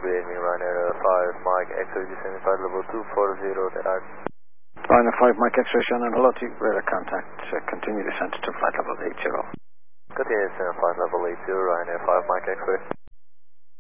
me, Ryanair 5 Mike X-ray descending flight level 240, that are... Ryanair 5 Mike X-ray Shannon, hello to you, radar contact, continue descent to flight level 80. Continue descent flight level 80, Ryanair 5 Mike X-ray.